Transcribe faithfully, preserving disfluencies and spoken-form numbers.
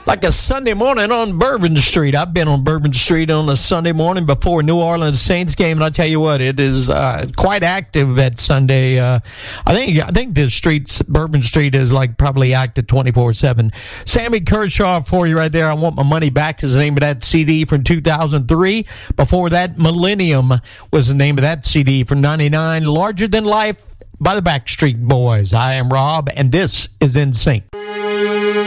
like a Sunday morning on Bourbon Street. I've been on Bourbon Street on a Sunday morning before a New Orleans Saints game, and I tell you what, it is uh, quite active at Sunday. Uh, I think I think the streets, Bourbon Street, is like probably active twenty-four seven. Sammy Kershaw for you right there. I Want My Money Back is the name of that C D from two thousand three. Before that, Millennium was the name of that C D from ninety-nine. Larger Than Life by the Backstreet Boys. I am Rob, and this is N Sync.